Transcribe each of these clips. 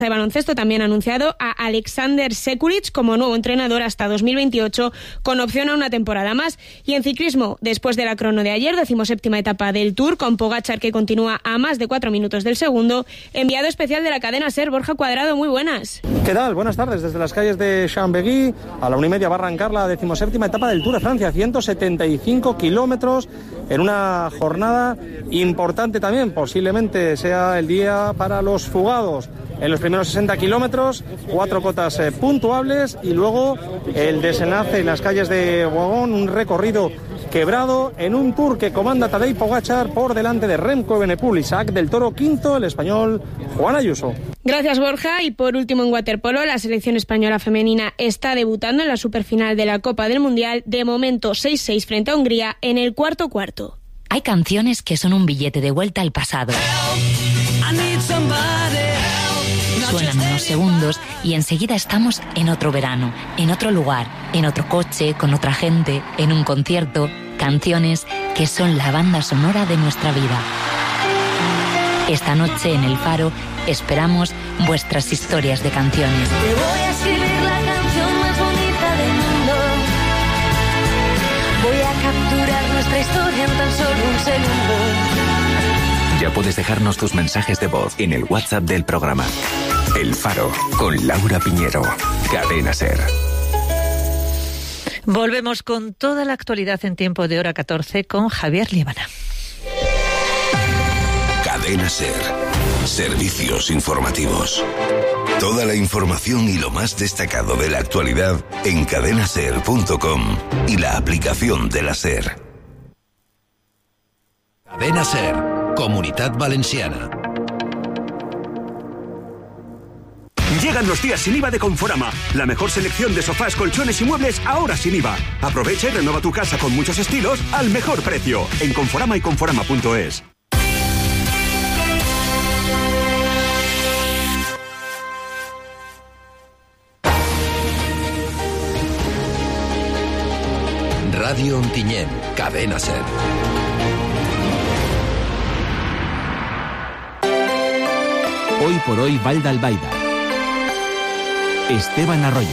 de baloncesto también ha anunciado a Alexander Sekulic como nuevo entrenador hasta 2028, con opción a una temporada más. Y en ciclismo, después de la crono de ayer, 17ª etapa del Tour, con Pogačar que continúa a más de 4 minutos del segundo. Enviado especial de la cadena SER, Borja Cuadrado, muy buenas. ¿Qué tal? Buenas tardes. Desde las calles de Chambéry, a la 1:30 va a arrancar la 17ª etapa del Tour de Francia, 175 kilómetros, en una jornada importante también. Posiblemente sea el día para los fugados. En los primeros 60 kilómetros, 4 cotas puntuables y luego el desenlace en las calles de Boigón, un recorrido quebrado en un Tour que comanda Tadej Pogačar por delante de Remco Evenepoel, Isaac del Toro quinto, el español Juan Ayuso. Gracias, Borja. Y por último, en waterpolo, la selección española femenina está debutando en la superfinal de la Copa del Mundial. De momento 6-6 frente a Hungría en el cuarto. Hay canciones que son un billete de vuelta al pasado. Suenan unos segundos y enseguida estamos en otro verano, en otro lugar, en otro coche, con otra gente, en un concierto. Canciones que son la banda sonora de nuestra vida. Esta noche en El Faro esperamos vuestras historias de canciones. Te voy a escribir la canción más bonita del mundo. Voy a capturar nuestra historia en tan solo un segundo. Ya puedes dejarnos tus mensajes de voz en el WhatsApp del programa. El Faro, con Laura Piñero. Cadena SER. Volvemos con toda la actualidad en tiempo de hora 14 con Javier Líbana. Cadena SER. Servicios informativos. Toda la información y lo más destacado de la actualidad en cadenaser.com y la aplicación de la SER. Cadena SER, Comunitat Valenciana. Llegan los días sin IVA de Conforama. La mejor selección de sofás, colchones y muebles ahora sin IVA. Aprovecha y renueva tu casa con muchos estilos al mejor precio. En Conforama y Conforama.es. Radio Ontinyent, Cadena SER. Hoy por hoy, Vall d'Albaida. Esteban Arroyo.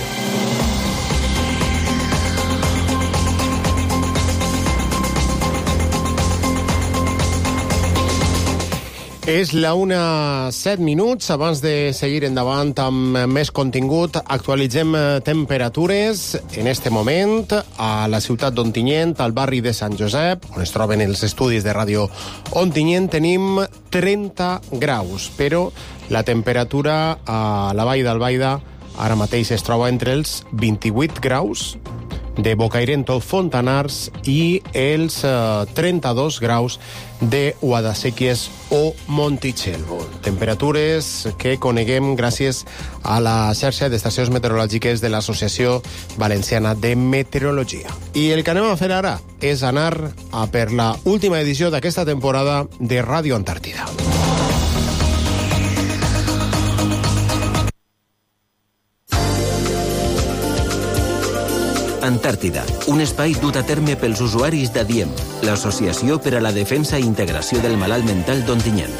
És la 1:07. Abans de seguir endavant amb més contingut, actualitzem temperatures en este moment a la ciutat d'Ontinyent, al barri de Sant Josep, on es troben els estudis de Ràdio Ontinyent. Tenim 30 graus, però la temperatura a la Vall d'Albaida ara mateix es troba entre els 28 graus de Bocairent o Fontanars i els 32 graus de Guadasséquies o Montitxelvo. Temperatures que coneguem gràcies a la xarxa d'estacions meteorològiques de l'Associació Valenciana de Meteorologia. I el que anem a fer ara és anar a per la última edició d'aquesta temporada de Ràdio Antàrtida. Antàrtida, un espai dut a terme pels usuaris d'ADIEM, l'Associació per a la Defensa i Integració del Malalt Mental d'Ontinyent.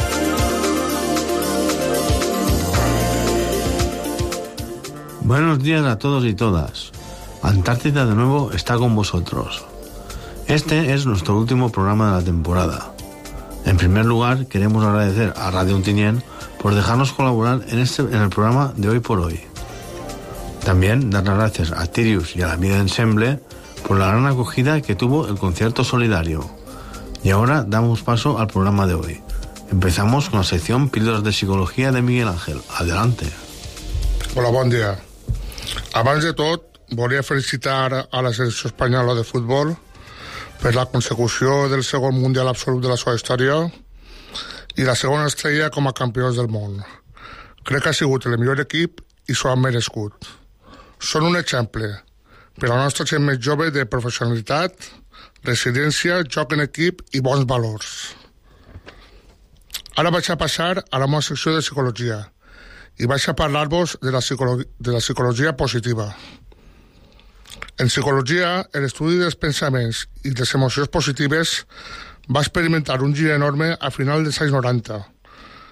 Buenos días a todos y todas. Antártida de nuevo está con vosotros. Este es nuestro último programa de la temporada. En primer lugar, queremos agradecer a Radio Ontinyent por dejarnos colaborar en el programa de Hoy por Hoy. También dar las gracias a Tirius y a la Vida Ensemble por la gran acogida que tuvo el concierto solidario. Y ahora damos paso al programa de hoy. Empezamos con la sección Píldoras de Psicología de Miguel Ángel. Adelante. Hola, bon dia. Abans de tot, volia felicitar a la selecció espanyola de futbol per la consecució del segon mundial absolut de la seva història i la segona estrella com a campions del món. Crec que ha sigut el millor equip i s'ho han merescut. Són un exemple per a la nostra gent més jove de professionalitat, resiliència, joc en equip i bons valors. Ara vaig a passar a la meva secció de psicologia i vaig a parlar-vos de la psicologia positiva. En psicologia, l'estudi dels pensaments i les emocions positives va experimentar un gir enorme a final dels anys 90,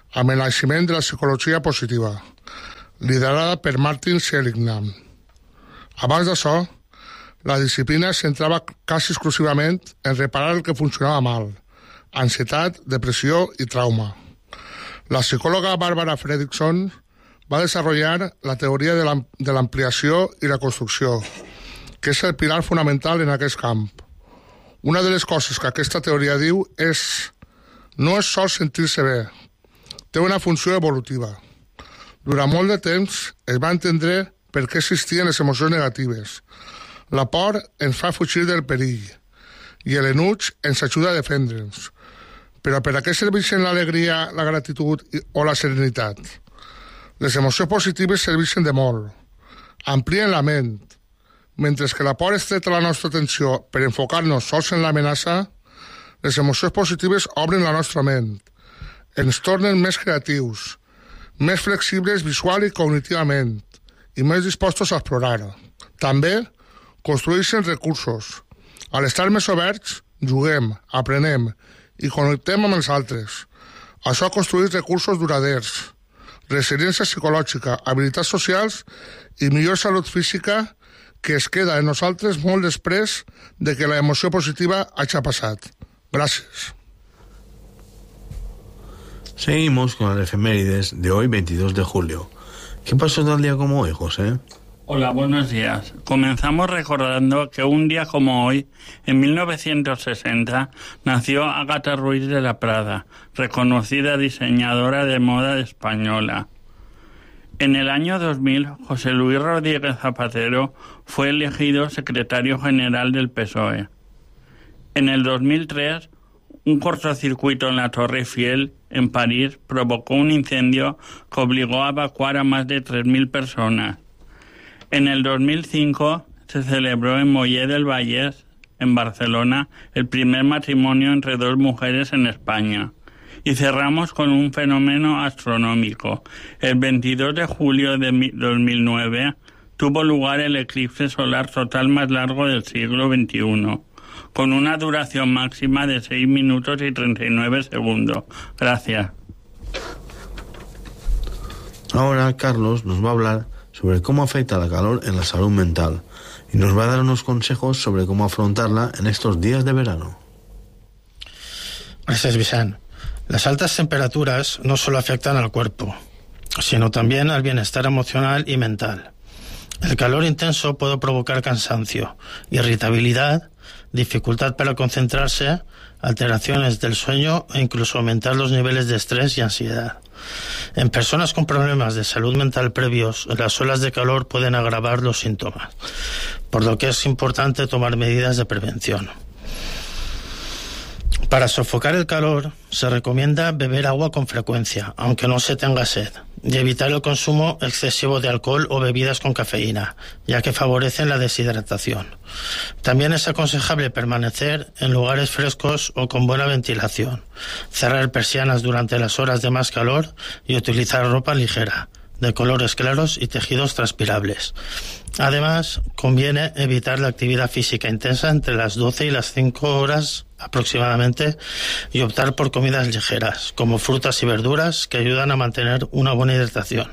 amb el naixement de la psicologia positiva, liderada per Martin Seligman. Abans d'això, la disciplina es centrava quasi exclusivament en reparar el que funcionava mal, ansietat, depressió i trauma. La psicòloga Barbara Fredrickson va desenvolupar la teoria de l'ampliació i la construcció, que és el pilar fonamental en aquest camp. Una de les coses que aquesta teoria diu és no és sol sentir-se bé, té una funció evolutiva. Durant molt de temps es va entendre per què existien les emocions negatives. La por ens fa fugir del perill i l'enuig ens ajuda a defendre'ns. Però per a què serveixen l'alegria, la gratitud o la serenitat? Les emocions positives serveixen de molt. Amplien la ment. Mentre que la por estreta la nostra atenció per enfocar-nos sols en l'amenaça, les emocions positives obren la nostra ment. Ens tornen més creatius, més flexibles visual i cognitivament i més dispostos a explorar. També construeixen recursos. Al estar més oberts, juguem, aprenem i connectem amb els altres. Això construeix recursos duraders, resiliència psicològica, habilitats socials i millor salut física que es queda en nosaltres molt després de que la emoció positiva hagi passat. Gracias. Seguimos con las efemérides de hoy, 22 de julio. ¿Qué pasó tal día como hoy, José? Hola, buenos días. Comenzamos recordando que un día como hoy, en 1960, nació Ágata Ruiz de la Prada, reconocida diseñadora de moda española. En el año 2000, José Luis Rodríguez Zapatero fue elegido secretario general del PSOE. En el 2003, un cortocircuito en la Torre Eiffel, en París, provocó un incendio que obligó a evacuar a más de 3.000 personas. En el 2005 se celebró en Mollet del Vallès, en Barcelona, el primer matrimonio entre dos mujeres en España. Y cerramos con un fenómeno astronómico. El 22 de julio de 2009 tuvo lugar el eclipse solar total más largo del siglo XXI, con una duración máxima de 6 minutos y 39 segundos. Gracias. Ahora Carlos nos va a hablar sobre cómo afecta la calor en la salud mental y nos va a dar unos consejos sobre cómo afrontarla en estos días de verano. Gracias, Vicente. Las altas temperaturas no solo afectan al cuerpo, sino también al bienestar emocional y mental. El calor intenso puede provocar cansancio, irritabilidad, dificultad para concentrarse, alteraciones del sueño e incluso aumentar los niveles de estrés y ansiedad. En personas con problemas de salud mental previos, las olas de calor pueden agravar los síntomas, por lo que es importante tomar medidas de prevención. Para sofocar el calor, se recomienda beber agua con frecuencia, aunque no se tenga sed, y evitar el consumo excesivo de alcohol o bebidas con cafeína, ya que favorecen la deshidratación. También es aconsejable permanecer en lugares frescos o con buena ventilación, cerrar persianas durante las horas de más calor y utilizar ropa ligera, de colores claros y tejidos transpirables. Además, conviene evitar la actividad física intensa entre las 12 y las 5 horas aproximadamente y optar por comidas ligeras, como frutas y verduras, que ayudan a mantener una buena hidratación.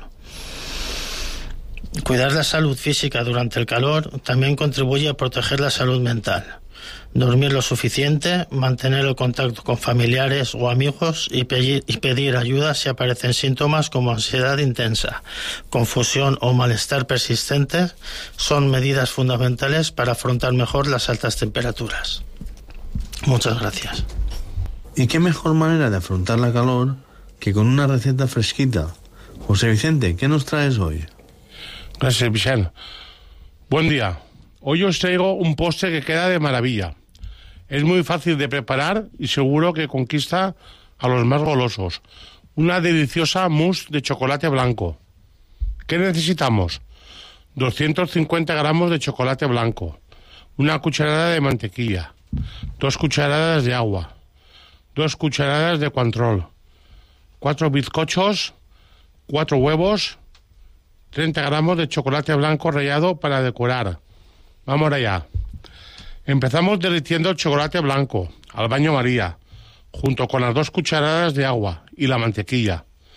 Cuidar la salud física durante el calor también contribuye a proteger la salud mental. Dormir lo suficiente, mantener el contacto con familiares o amigos y pedir ayuda si aparecen síntomas como ansiedad intensa, confusión o malestar persistente son medidas fundamentales para afrontar mejor las altas temperaturas. Muchas gracias. ¿Y qué mejor manera de afrontar la calor que con una receta fresquita? José Vicente, ¿qué nos traes hoy? Gracias, Vicente. Buen día. Hoy os traigo un postre que queda de maravilla. Es muy fácil de preparar y seguro que conquista a los más golosos. Una deliciosa mousse de chocolate blanco. ¿Qué necesitamos? 250 gramos de chocolate blanco, una cucharada de mantequilla, 2 cucharadas de agua, 2 cucharadas de Cointreau, 4 bizcochos, 4 huevos, 30 gramos de chocolate blanco rallado para decorar. Vamos allá. Empezamos derritiendo el chocolate blanco al baño María, junto con las 2 cucharadas de agua y la mantequilla.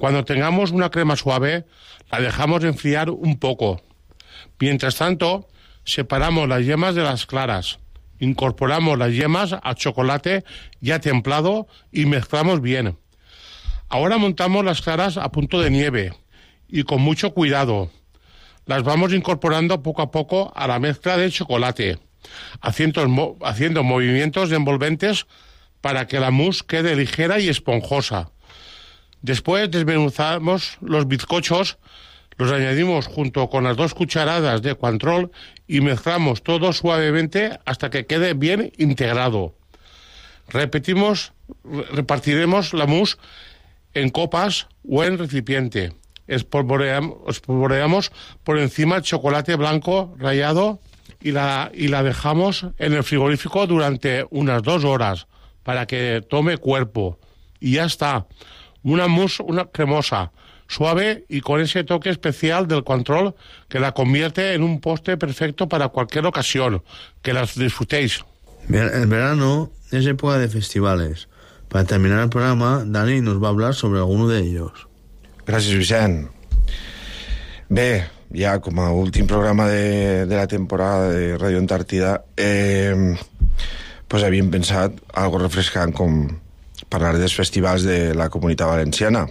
Cuando tengamos una crema suave, la dejamos enfriar un poco. Mientras tanto, separamos las yemas de las claras. Incorporamos las yemas al chocolate ya templado y mezclamos bien. Ahora montamos las claras a punto de nieve y con mucho cuidado. Las vamos incorporando poco a poco a la mezcla de chocolate, haciendo movimientos envolventes para que la mousse quede ligera y esponjosa. Después desmenuzamos los bizcochos, los añadimos junto con las 2 cucharadas de Cointreau y mezclamos todo suavemente hasta que quede bien integrado. Repartiremos la mousse en copas o en recipiente. Espolvoreamos por encima el chocolate blanco rallado y la dejamos en el frigorífico durante unas 2 horas para que tome cuerpo. Y ya está. Una mousse cremosa, suave y con ese toque especial del Cointreau que la convierte en un postre perfecto para cualquier ocasión. Que las disfrutéis. El verano es época de festivales. Para terminar el programa, Dani nos va a hablar sobre alguno de ellos. Gràcies, Vicent. Bé, ja com a últim programa de la temporada de Radio Antàrtida, pues havíem pensat algo refrescant com parlar dels festivals de la Comunitat Valenciana.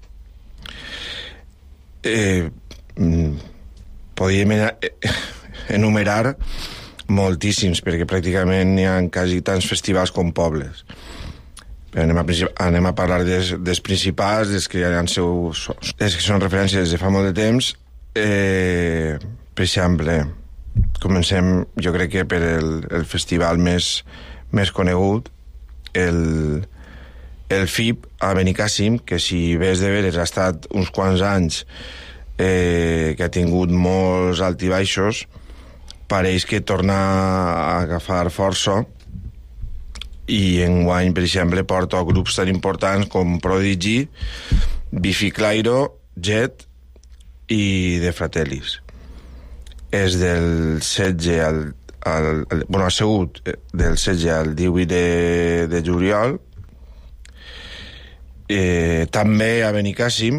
Podíem enumerar moltíssims, perquè pràcticament n'hi ha quasi tants festivals com pobles. Anem a parlar dels principals, des que són referències des de fa molt de temps. Per exemple, comencem, jo crec que per el festival més conegut, el FIP a Benicàssim, que si ves de veres ha estat uns quants anys, que ha tingut molts alt i baixos, pareix que torna a agafar força, i enguany, per exemple, porta grups tan importants com Prodigy, Biffy Clyro, Jet i The Fratellis. És del 16 ha sigut del 16 al 18 de juliol. També a Benicàssim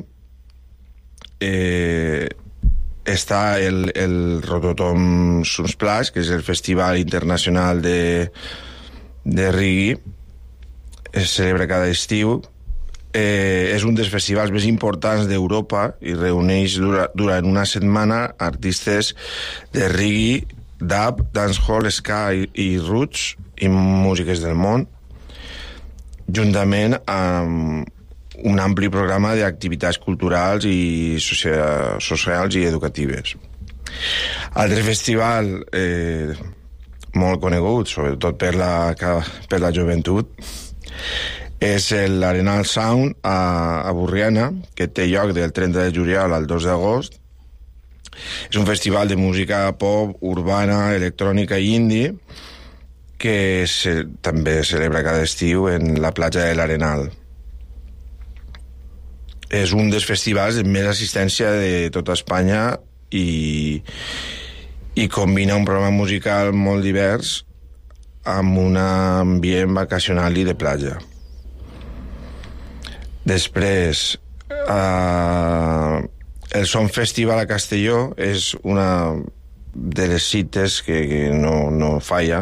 està el Rototom Sunsplash, que és el festival internacional de reggae. Es celebra cada estiu. És un dels festivals més importants d'Europa i reuneix durant una setmana artistes de reggae, dub, dancehall, ska i roots i músiques del món, juntament amb un ampli programa d'activitats culturals i socials i educatives. Altre festival molt conegut, sobretot per la joventut, és l'Arenal Sound a Borriana, que té lloc del 30 de juliol al 2 d'agost. És un festival de música pop, urbana, electrònica i indie, que també celebra cada estiu en la platja de l'Arenal. És un dels festivals amb més assistència de tota Espanya i combina un programa musical molt divers amb un ambient vacacional i de platja. Després, el Son Festival a Castelló és una de les cites que no falla.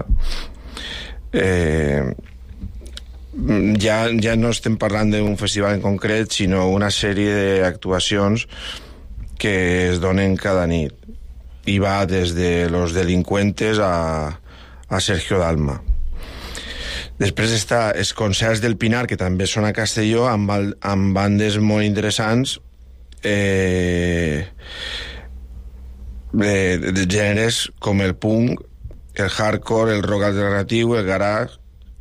Ja no estem parlant d'un festival en concret, sinó una sèrie d'actuacions que es donen cada nit. I va des de Los Delincuentes a Sergio Dalma. Després està els concerts del Pinar, que també són a Castelló, amb bandes molt interessants de gèneres com el punk, el hardcore, el rock alternatiu, el garage,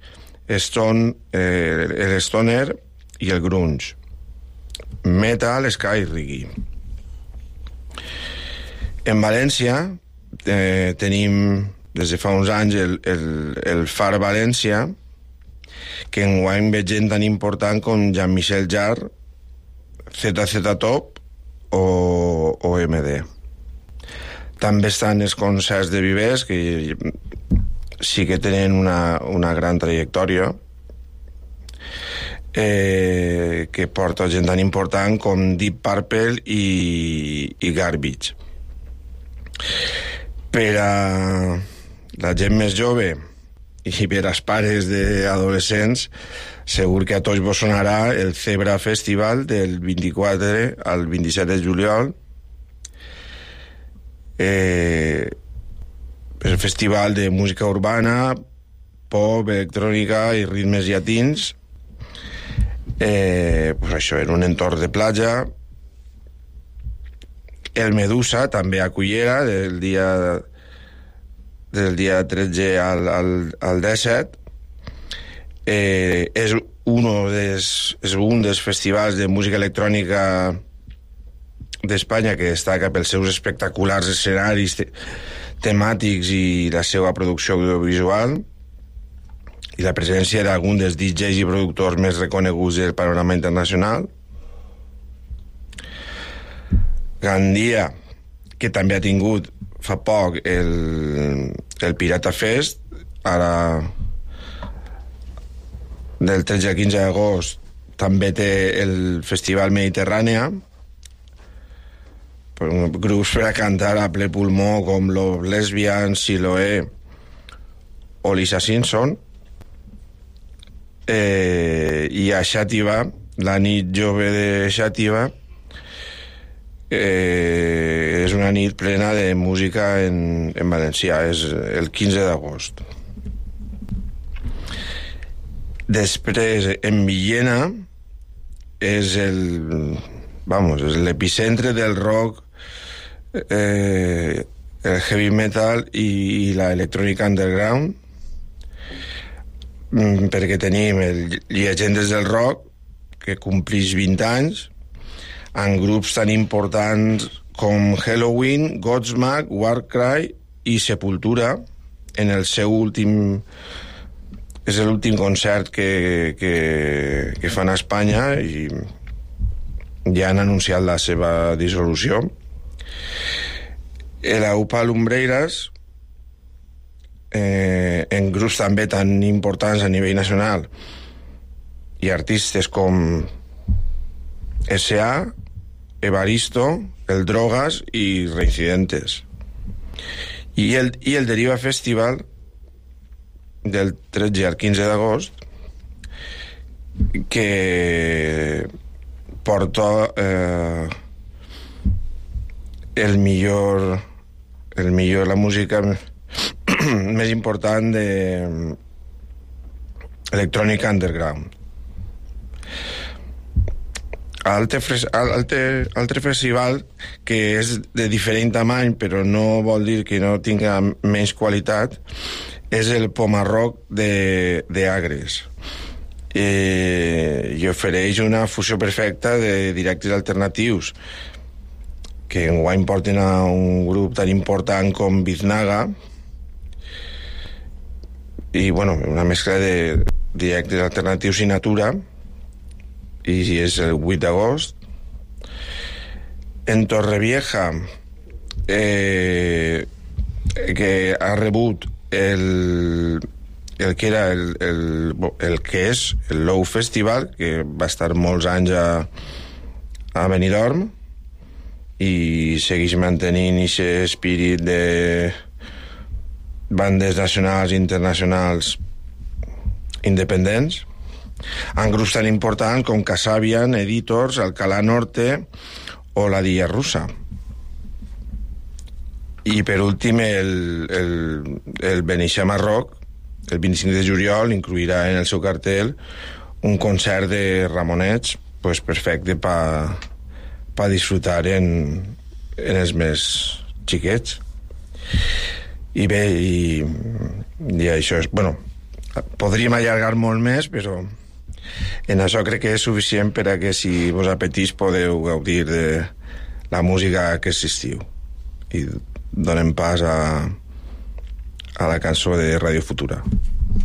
el stoner i el grunge, metal, ska i reggae. En València tenim des de fa uns anys el Far València, que enguany veig gent tan important com Jean-Michel Jarre, ZZ Top o MD. També estan els concerts de Vivers, que sí que tenen una gran trajectòria. que porta gent tan important com Deep Purple i Garbage. Per a la gent més jove i per als pares d'adolescents, segur que a tots vos sonarà el Zebra Festival del 24 al 27 de juliol. És un festival de música urbana, pop, electrònica i ritmes llatins. Pues això, en un entorn de platja. El Medusa també a Cullera del dia 13 al 17. És un dels festivals de música electrònica d'Espanya que destaca pels seus espectaculars escenaris temàtics i la seva producció audiovisual i la presència d'algun dels DJs i productors més reconeguts del panorama internacional. Gandia, que també ha tingut fa poc el Pirata Fest, ara del 13 al 15 d'agost també té el Festival Mediterrània, grups per a cantar a ple pulmó com Los Lesbians, Siloé o Lisa Simpson. I a Xàtiva, la nit jove de Xàtiva, és una nit plena de música en valencià, és el 15 d'agost. Després, en Villena, és l'epicentre del rock, el heavy metal i l'electrònica underground, perquè tenim Llegendes del Rock, que complix 20 anys, amb grups tan importants com Halloween, Godsmack, Warcry i Sepultura, en el seu últim... És l'últim concert que fan a Espanya i ja han anunciat la seva dissolució. La UPA Lumbreras, en grups també tan importants a nivell nacional i artistes com S.A., Evaristo, El Drogas i Reincidentes. I el Deriva Festival del 13 al 15 d'agost, que porta la música més important de electrònica underground. Altre festival que és de diferent tamany però no vol dir que no tinga menys qualitat és el Pomarrock d'Agres, i ofereix una fusió perfecta de directes alternatius que enguany porten a un grup tan important com Biznaga i una mescla de directes alternatius i natura, i és el 8 d'agost. En Torrevieja, que ha rebut el que és el Low Festival, que va estar molts anys a Benidorm i segueix mantenint aquest espírit de bandes nacionals i internacionals independents, amb grups tan importants com Casabian, Editors, Alcalá Norte o la Dilla Russa. I per últim el Beneixama Rock, el 25 de juliol, incluirà en el seu cartel un concert de Ramonets perfecte per disfrutar en els més xiquets. I bé, i això és... podríem allargar molt més, però en això crec que és suficient per a que, si vos apetís, podeu gaudir de la música aquest estiu. I donem pas a la cançó de Radio Futura.